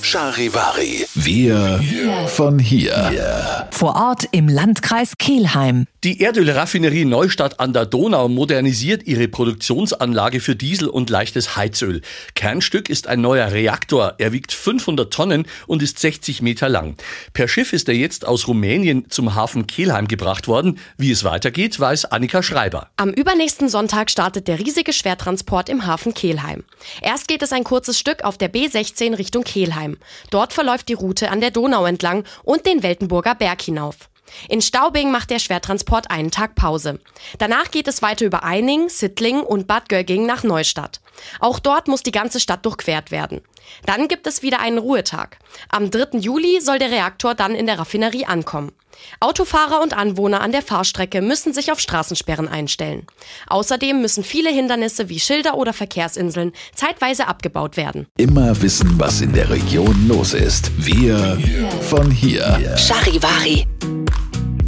Charivari. Wir von hier. Vor Ort im Landkreis Kelheim. Die Erdölraffinerie Neustadt an der Donau modernisiert ihre Produktionsanlage für Diesel und leichtes Heizöl. Kernstück ist ein neuer Reaktor. Er wiegt 500 Tonnen und ist 60 Meter lang. Per Schiff ist er jetzt aus Rumänien zum Hafen Kelheim gebracht worden. Wie es weitergeht, weiß Annika Schreiber. Am übernächsten Sonntag startet der riesige Schwertransport im Hafen Kelheim. Erst geht es ein kurzes Stück auf der B16 Richtung Kelheim. Dort verläuft die Route an der Donau entlang und den Weltenburger Berg hinauf. In Staubing macht der Schwertransport einen Tag Pause. Danach geht es weiter über Eining, Sittling und Bad Gögging nach Neustadt. Auch dort muss die ganze Stadt durchquert werden. Dann gibt es wieder einen Ruhetag. Am 3. Juli soll der Reaktor dann in der Raffinerie ankommen. Autofahrer und Anwohner an der Fahrstrecke müssen sich auf Straßensperren einstellen. Außerdem müssen viele Hindernisse wie Schilder oder Verkehrsinseln zeitweise abgebaut werden. Immer wissen, was in der Region los ist. Wir von hier. Charivari.